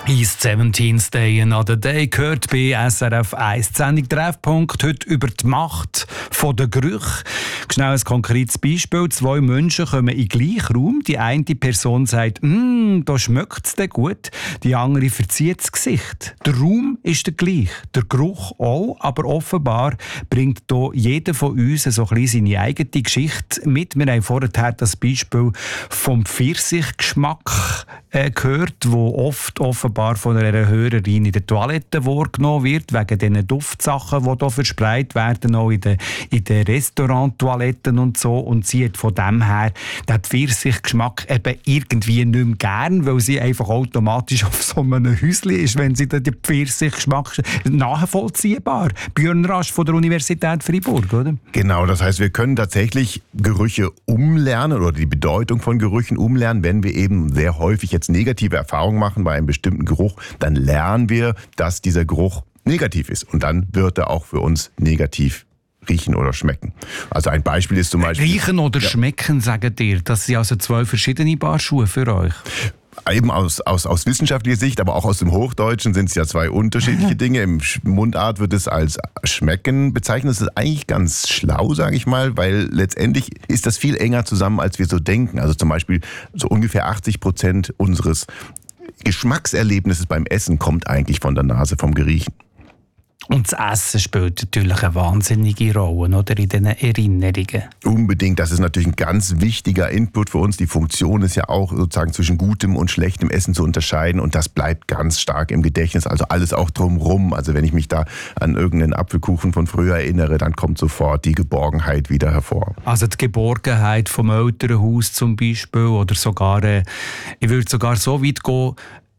His 17th Day Another Day gehört bei SRF 1. Die Sendung Treffpunkt heute über die Macht der Gerüche. Schnell ein konkretes Beispiel. 2 Menschen kommen in den gleichen Raum. Die eine Person sagt, da schmeckt es denn gut. Die andere verzieht das Gesicht. Der Raum ist der gleich, der Geruch auch, aber offenbar bringt hier jeder von uns so ein bisschen seine eigene Geschichte mit. Wir haben vorher das Beispiel vom Pfirsichgeschmack gehört, wo oft offenbar von einer Hörerin in der Toilette wahrgenommen wird, wegen diesen Duftsachen, die hier verspreit werden, auch in den Restauranttoiletten und so. Und sie hat von dem her den Pfirsichgeschmack eben irgendwie nicht mehr gern, weil sie einfach automatisch auf so einem Häuschen ist, wenn sie den Pfirsichgeschmack nachvollziehbar. Björn Rasch von der Universität Freiburg, oder? Genau, das heißt, wir können tatsächlich Gerüche umlernen oder die Bedeutung von Gerüchen umlernen, wenn wir eben sehr häufig jetzt negative Erfahrungen machen bei einem bestimmten Geruch, dann lernen wir, dass dieser Geruch negativ ist und dann wird er auch für uns negativ riechen oder schmecken. Also ein Beispiel ist zum Beispiel... Riechen oder schmecken, sagt ihr? Das sind also 2 verschiedene Paar Schuhe für euch. Eben aus wissenschaftlicher Sicht, aber auch aus dem Hochdeutschen sind es ja 2 unterschiedliche Dinge. Im Mundart wird es als Schmecken bezeichnet. Das ist eigentlich ganz schlau, sage ich mal, weil letztendlich ist das viel enger zusammen, als wir so denken. Also zum Beispiel so ungefähr 80% unseres Geschmackserlebnisses beim Essen kommt eigentlich von der Nase, vom Geriechen. Und das Essen spielt natürlich eine wahnsinnige Rolle, oder, in diesen Erinnerungen. Unbedingt, das ist natürlich ein ganz wichtiger Input für uns. Die Funktion ist ja auch sozusagen zwischen gutem und schlechtem Essen zu unterscheiden und das bleibt ganz stark im Gedächtnis, also alles auch drumherum. Also wenn ich mich da an irgendeinen Apfelkuchen von früher erinnere, dann kommt sofort die Geborgenheit wieder hervor. Also die Geborgenheit vom Elternhaus zum Beispiel oder sogar, ich würde sogar so weit gehen,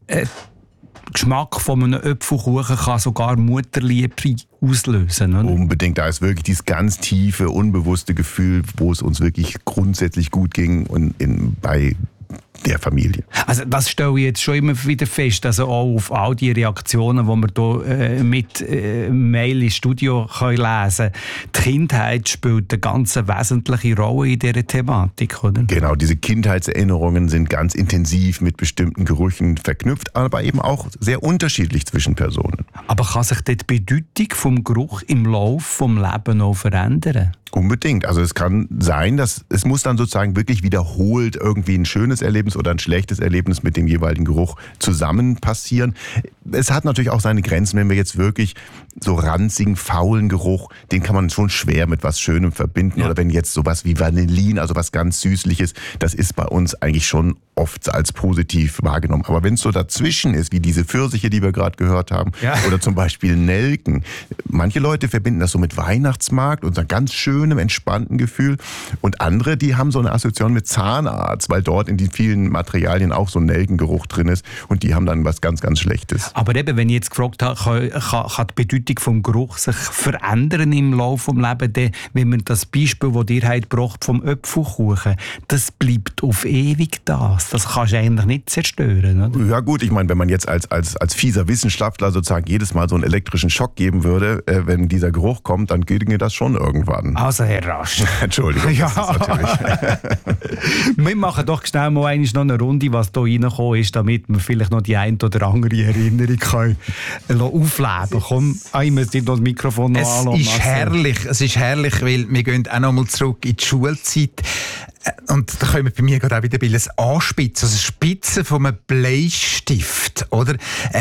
Geschmack von einem Apfelkuchen kann sogar Mutterliebe auslösen, oder? Unbedingt, da ist wirklich dieses ganz tiefe, unbewusste Gefühl, wo es uns wirklich grundsätzlich gut ging und bei der Familie. Also das stelle ich jetzt schon immer wieder fest, also auch auf all die Reaktionen, die wir hier mit Mail ins Studio lesen können. Die Kindheit spielt eine ganz wesentliche Rolle in dieser Thematik, oder? Genau, diese Kindheitserinnerungen sind ganz intensiv mit bestimmten Gerüchen verknüpft, aber eben auch sehr unterschiedlich zwischen Personen. Aber kann sich die Bedeutung vom Geruch im Laufe des Lebens auch verändern? Unbedingt. Also es kann sein, dass es muss dann sozusagen wirklich wiederholt irgendwie ein schönes Erlebnis oder ein schlechtes Erlebnis mit dem jeweiligen Geruch zusammen passieren. Es hat natürlich auch seine Grenzen, wenn wir jetzt wirklich so ranzigen, faulen Geruch, den kann man schon schwer mit was Schönem verbinden. Ja. Oder wenn jetzt sowas wie Vanillin, also was ganz Süßliches, das ist bei uns eigentlich schon oft als positiv wahrgenommen. Aber wenn es so dazwischen ist, wie diese Pfirsiche, die wir gerade gehört haben, oder zum Beispiel Nelken, manche Leute verbinden das so mit Weihnachtsmarkt und so ganz schönem, entspannten Gefühl. Und andere, die haben so eine Assoziation mit Zahnarzt, weil dort in den vielen Materialien auch so ein Nelkengeruch drin ist und die haben dann was ganz, ganz Schlechtes. Aber eben, wenn ich jetzt gefragt habe, kann die Bedeutung vom Geruch sich verändern im Laufe des Lebens, wenn man das Beispiel, das ihr habt gebracht vom Apfelkuchen, das bleibt auf ewig das. Das kannst du eigentlich nicht zerstören, oder? Ja gut, ich meine, wenn man jetzt als fieser Wissenschaftler sozusagen jedes Mal so einen elektrischen Schock geben würde, wenn dieser Geruch kommt, dann ginge das schon irgendwann. Also Herr Rasch. Entschuldigung, ja. Das ist natürlich... Wir machen doch schnell mal noch eine Runde, was hier reingekommen ist, damit wir vielleicht noch die eine oder andere Erinnerung können aufleben können. Komm, ich muss dir noch das Mikrofon noch anlassen. Es ist herrlich, weil wir gehen auch noch mal zurück in die Schulzeit. Und da kommen bei mir gerade auch wieder ein Anspitzen, also Spitzen von einem Bleistift, oder?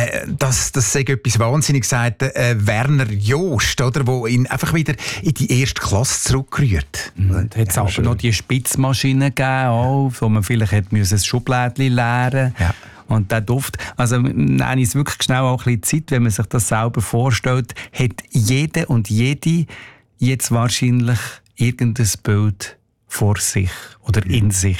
Das sei etwas Wahnsinniges, sagt Werner Jost, oder? Wo ihn einfach wieder in die erste Klasse zurückrührt. Hat es aber noch die Spitzmaschine gegeben, auch, wo man vielleicht hätte ein Schublädchen leeren müssen. Ja. Und der Duft, also nein, ist wirklich schnell auch ein bisschen Zeit, wenn man sich das selber vorstellt, hat jeder und jede jetzt wahrscheinlich irgendein Bild vor sich oder in sich.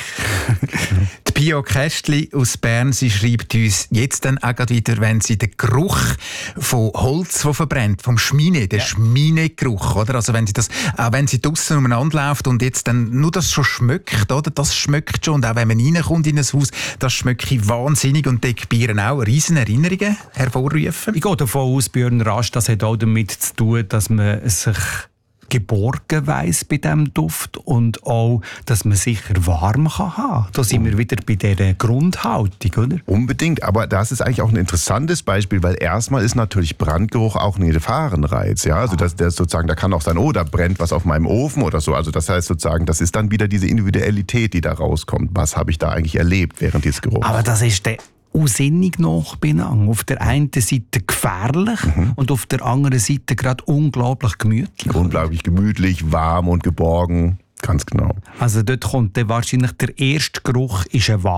Die Pia Kästli aus Bern, sie schreibt uns jetzt dann auch wieder, wenn sie den Geruch von Holz, das verbrennt, vom Schmine, der Schminegeruch, oder? Also wenn sie das, auch wenn sie draussen umeinander läuft und jetzt dann nur das schon schmeckt, oder? Das schmeckt schon. Und auch wenn man reinkommt in ein Haus, das schmeckt wahnsinnig und die Bieren auch riesen Erinnerungen hervorrufen. Ich gehe davon aus, Björn Rasch, das hat auch damit zu tun, dass man sich geborgen weiss bei diesem Duft und auch, dass man sicher warm haben kann. Da sind wir wieder bei dieser Grundhaltung, oder? Unbedingt, aber das ist eigentlich auch ein interessantes Beispiel, weil erstmal ist natürlich Brandgeruch auch ein Gefahrenreiz. Ja? Also das sozusagen, da kann auch sein, da brennt was auf meinem Ofen oder so. Also das heißt sozusagen, das ist dann wieder diese Individualität, die da rauskommt. Was habe ich da eigentlich erlebt während dieses Geruchs? Aber das ist der unsinnig Nachbenang. Auf der einen Seite gefährlich und auf der anderen Seite gerade unglaublich gemütlich. Unglaublich gemütlich, warm und geborgen, ganz genau. Also dort kommt dann wahrscheinlich der erste Geruch ist ein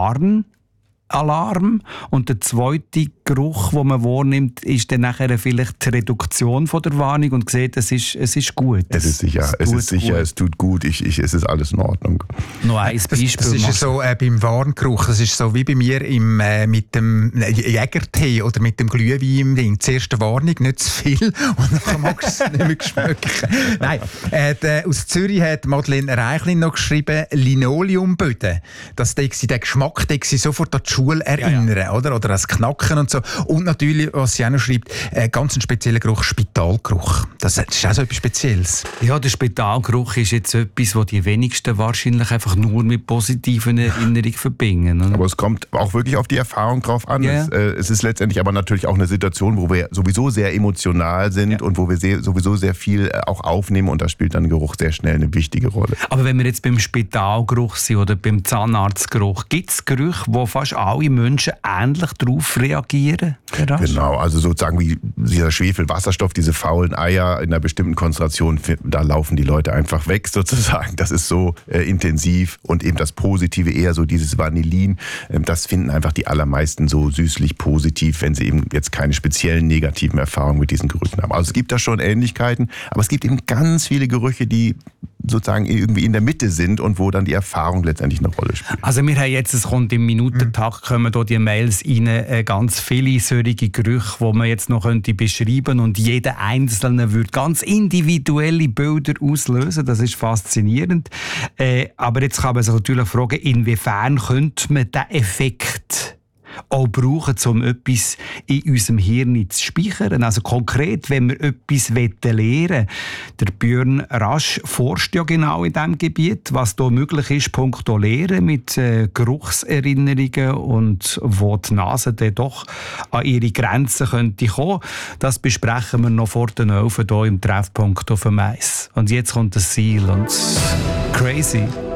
Warnalarm und der zweite Geruch, den man wahrnimmt, ist dann nachher vielleicht die Reduktion von der Warnung und sieht, es ist gut. Es ist sicher, es tut gut, es ist alles in Ordnung. Noch ein Beispiel. Das ist so beim Warngeruch, das ist so wie bei mir mit dem Jägertee oder mit dem Glühwein im Ding. Zuerst eine Warnung, nicht zu viel und dann magst du es nicht mehr schmecken. Nein, aus Zürich hat Madeleine Reichlin noch geschrieben, Linoleumböden, dass der Geschmack sofort an die Schule erinnern, oder an das Knacken und so. Und natürlich, was sie auch noch schreibt, ganz ein spezieller Geruch, Spitalgeruch. Das ist auch so etwas Spezielles. Ja, der Spitalgeruch ist jetzt etwas, was die wenigsten wahrscheinlich einfach nur mit positiven Erinnerungen verbinden. Oder? Aber es kommt auch wirklich auf die Erfahrung drauf an. Ja. Es ist letztendlich aber natürlich auch eine Situation, wo wir sowieso sehr emotional sind und wo wir sowieso sehr viel auch aufnehmen und da spielt dann Geruch sehr schnell eine wichtige Rolle. Aber wenn wir jetzt beim Spitalgeruch sind oder beim Zahnarztgeruch, gibt es Gerüche, wo fast alle Menschen ähnlich darauf reagieren? Genau, also sozusagen wie dieser Schwefelwasserstoff, diese faulen Eier in einer bestimmten Konzentration, da laufen die Leute einfach weg sozusagen. Das ist so intensiv und eben das Positive eher so dieses Vanillin. Das finden einfach die allermeisten so süßlich positiv, wenn sie eben jetzt keine speziellen negativen Erfahrungen mit diesen Gerüchen haben. Also es gibt da schon Ähnlichkeiten, aber es gibt eben ganz viele Gerüche, die sozusagen irgendwie in der Mitte sind und wo dann die Erfahrung letztendlich eine Rolle spielt. Also wir haben jetzt, es kommt im Minutentakt, kommen da die Mails rein, ganz viele solche Gerüche, die man jetzt noch beschreiben könnte und jeder Einzelne würde ganz individuelle Bilder auslösen. Das ist faszinierend. Aber jetzt kann man sich natürlich fragen, inwiefern könnte man diesen Effekt auch brauchen, um etwas in unserem Hirn zu speichern. Also konkret, wenn wir etwas lernen wollen. Der Björn Rasch forscht ja genau in diesem Gebiet, was da möglich ist, punkto Lehren mit Geruchserinnerungen und wo die Nase dann doch an ihre Grenzen könnte kommen. Das besprechen wir noch vor den 11 hier im Treffpunkt auf dem Eis. Und jetzt kommt das Ziel und crazy.